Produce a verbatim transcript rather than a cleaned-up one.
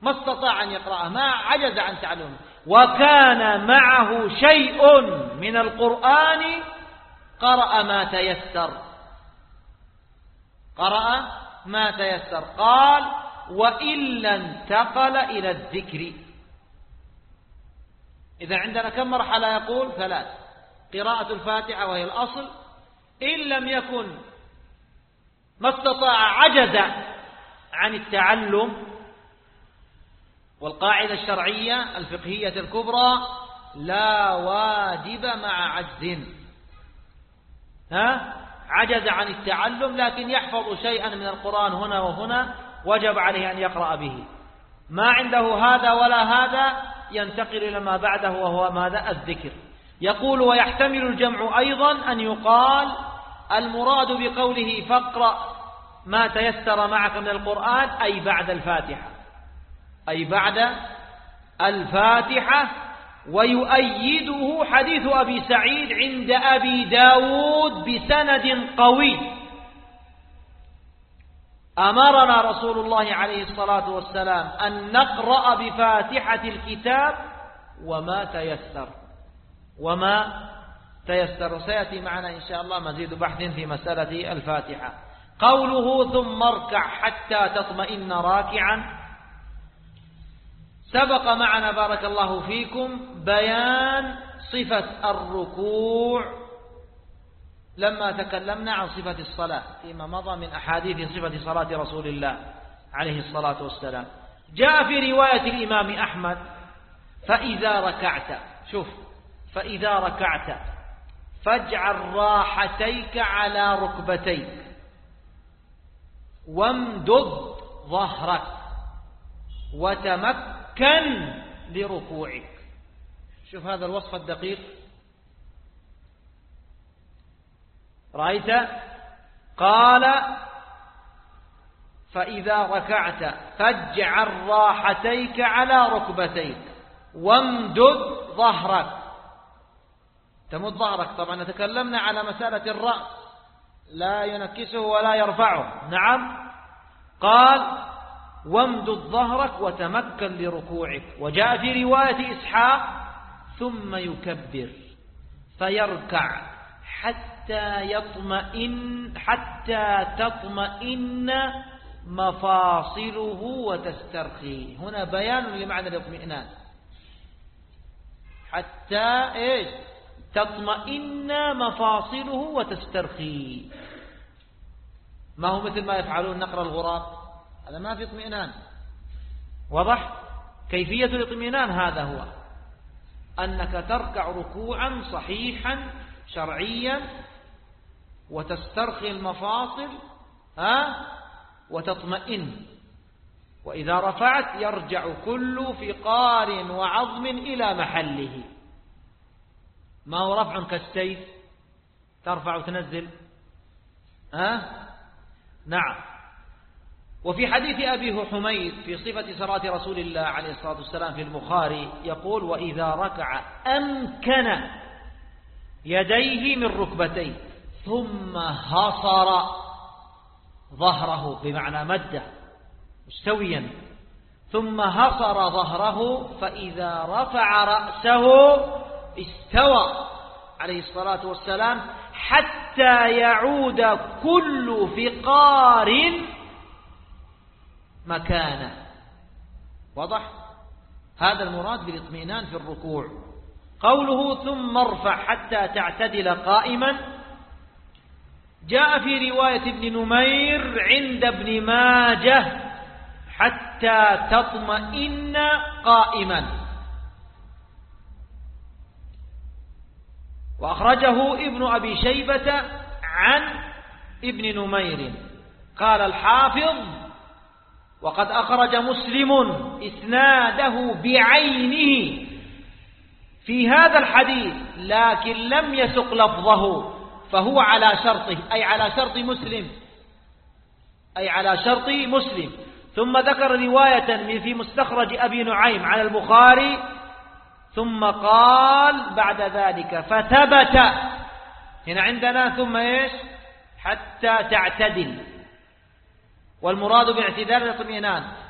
ما استطاع أن يقرأه، ما عجز عن تعلمه، وكان معه شيء من القرآن قرأ ما تيسر، قرأ ما تيسر. قال وإلا انتقل إلى الذكر. إذا عندنا كم مرحلة؟ يقول ثلاث: قراءة الفاتحة وهي الأصل، إن لم يكن ما استطاع عجز عن التعلم، والقاعدة الشرعية الفقهية الكبرى: لا واجب مع عجز. ها؟ عجز عن التعلم لكن يحفظ شيئا من القرآن هنا وهنا، وجب عليه أن يقرأ به. ما عنده هذا ولا هذا، ينتقل إلى ما بعده وهو ماذا؟ الذكر. يقول ويحتمل الجمع أيضا أن يقال المراد بقوله فاقرأ ما تيسر معك من القرآن أي بعد الفاتحة، أي بعد الفاتحة. ويؤيده حديث أبي سعيد عند أبي داود بسند قوي: أمرنا رسول الله عليه الصلاة والسلام أن نقرأ بفاتحة الكتاب وما تيسر، وما تيسر. سيأتي معنا إن شاء الله مزيد بحث في مسألة الفاتحة. قوله ثم اركع حتى تطمئن راكعا، سبق معنا بارك الله فيكم بيان صفة الركوع لما تكلمنا عن صفة الصلاة فيما مضى من أحاديث صفة صلاة رسول الله عليه الصلاة والسلام. جاء في رواية الإمام أحمد: فإذا ركعت، شوف، فإذا ركعت فاجعل راحتيك على ركبتيك وامدد ظهرك وتمكن لركوعك. شوف هذا الوصف الدقيق، رأيت؟ قال فإذا ركعت فاجعل راحتيك على ركبتيك وامدد ظهرك. تمد ظهرك، طبعا تكلمنا على مسألة الرأس، لا ينكسه ولا يرفعه. نعم. قال وامدد ظهرك وتمكن لركوعك. وجاء في رواية إسحاق: ثم يكبر فيركع حتى يطمئن حتى تطمئن مفاصله وتسترخي. هنا بيان لمعنى الاطمئنان، حتى ايش؟ تطمئن مفاصله وتسترخي. ما هو مثل ما يفعلون نقر الغراب، هذا ما في اطمئنان. واضح؟ كيفية الاطمئنان هذا هو أنك تركع ركوعا صحيحا شرعيا وتسترخي المفاصل ها وتطمئن، وإذا رفعت يرجع كل فقار وعظم إلى محله. ما هو رفع كالسيف ترفع وتنزل، ها؟ نعم. وفي حديث أبي حميد في صفة صلاة رسول الله عليه الصلاة والسلام في البخاري يقول: وإذا ركع أمكن يديه من ركبتيه ثم هصر ظهره، بمعنى مده مستويا، ثم هصر ظهره، فإذا رفع رأسه استوى عليه الصلاة والسلام حتى يعود كل فقار مكانه. واضح؟ هذا المراد بالاطمئنان في الركوع. قوله ثم ارفع حتى تعتدل قائما، جاء في رواية ابن نمير عند ابن ماجه: حتى تطمئن قائما. وأخرجه ابن أبي شيبة عن ابن نمير. قال الحافظ: وقد أخرج مسلم إسناده بعينه في هذا الحديث لكن لم يسق لفظه، فهو على شرطه، أي على شرط مسلم، أي على شرط مسلم. ثم ذكر رواية في مستخرج أبي نعيم على البخاري، ثم قال بعد ذلك فثبت. هنا عندنا ثم إيش؟ حتى تعتدل، والمراد باعتدال الاطمئنان.